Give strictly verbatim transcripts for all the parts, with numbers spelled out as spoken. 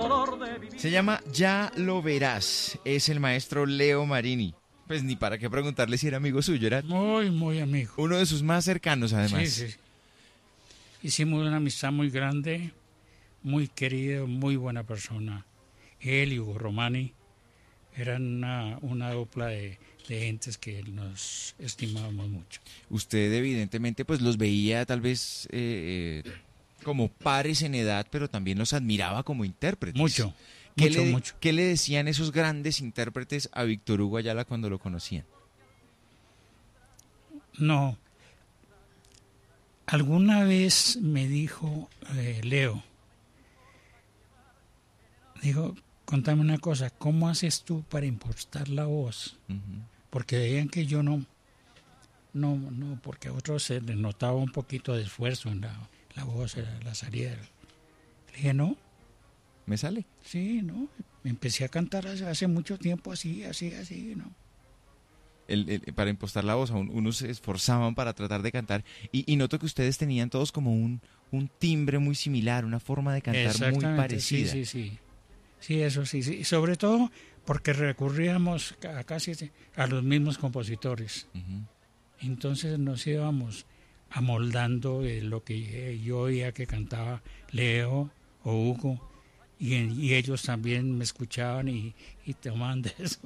dolor de vivir. Se llama Ya lo verás. Es el maestro Leo Marini. Pues ni para qué preguntarle si era amigo suyo, era Muy, muy amigo. uno de sus más cercanos, además. Sí, sí. Hicimos una amistad muy grande, muy querido, muy buena persona. Él y Hugo Romani eran una, una dupla de, de gentes que nos estimábamos mucho. Usted evidentemente pues los veía tal vez eh, eh, como pares en edad, pero también los admiraba como intérpretes. Mucho, ¿Qué mucho, le, mucho. ¿Qué le decían esos grandes intérpretes a Víctor Hugo Ayala cuando lo conocían? No. Alguna vez me dijo eh, Leo, dijo, contame una cosa, ¿cómo haces tú para impostar la voz? Uh-huh. Porque veían que yo no, no, no, porque a otros se les notaba un poquito de esfuerzo en la, la voz, la, la salida. Le dije, no. ¿Me sale? Sí, no. Empecé a cantar hace, hace mucho tiempo así, así, así, ¿no? El, el, para impostar la voz, unos se esforzaban para tratar de cantar. Y, y noto que ustedes tenían todos como un, un timbre muy similar, una forma de cantar muy parecida. Sí, sí, sí. Sí, eso sí, sí. Sobre todo porque recurríamos a casi a los mismos compositores. Uh-huh. Entonces nos íbamos amoldando de lo que yo oía que cantaba Leo o Hugo, y, y ellos también me escuchaban y, y tomaban de eso.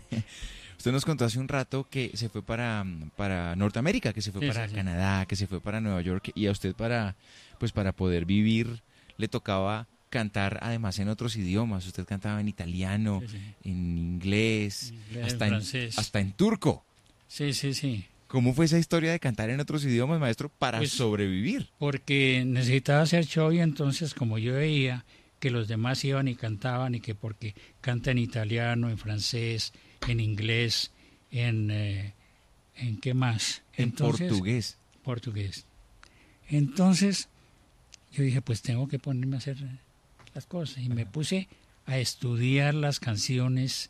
Usted nos contó hace un rato que se fue para, para Norteamérica, que se fue sí, para sí, Canadá, que se fue para Nueva York, y a usted para, pues para poder vivir le tocaba cantar además en otros idiomas. Usted cantaba en italiano, sí, sí. en inglés, inglés hasta, en en, francés. hasta en turco. Sí, sí, sí. ¿Cómo fue esa historia de cantar en otros idiomas, maestro, para pues, sobrevivir? Porque necesitaba hacer show y entonces como yo veía que los demás iban y cantaban y que porque canta en italiano, en francés, en inglés, en, eh, ¿en qué más? En entonces, portugués. Portugués. Entonces yo dije, pues tengo que ponerme a hacer las cosas. Y me puse a estudiar las canciones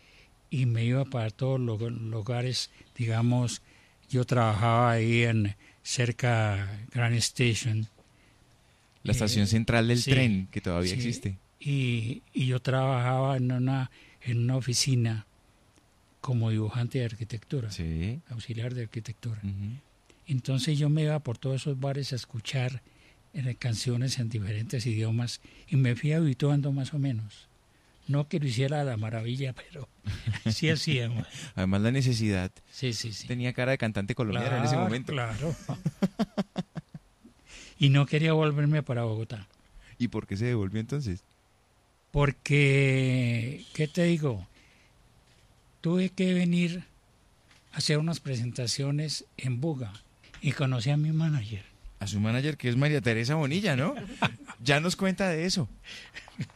y me iba para todos los lugares. Digamos, yo trabajaba ahí en cerca Grand Station. La estación eh, central del sí, tren, que todavía sí, existe. Y, y yo trabajaba en una, en una oficina como dibujante de arquitectura, Sí. auxiliar de arquitectura. Uh-huh. Entonces yo me iba por todos esos bares a escuchar eh, canciones en diferentes idiomas y me fui habituando más o menos. No que lo hiciera a la maravilla, pero sí hacíamos. Además la necesidad. Sí, sí, sí. Tenía cara de cantante colombiano claro, en ese momento. Claro. Y no quería volverme para Bogotá. ¿Y por qué se devolvió entonces? Porque, ¿qué te digo? Tuve que venir a hacer unas presentaciones en Buga y conocí a mi manager. A su manager, que es María Teresa Bonilla, ¿no? Ya nos cuenta de eso.